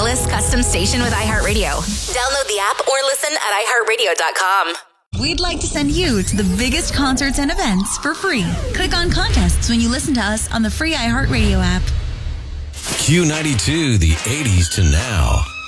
playlist custom station with iHeartRadio. Download the app or listen at iHeartRadio.com. We'd like to send you to the biggest concerts and events for free. Click on contests when you listen to us on the free iHeartRadio app. Q92, the 80s to now.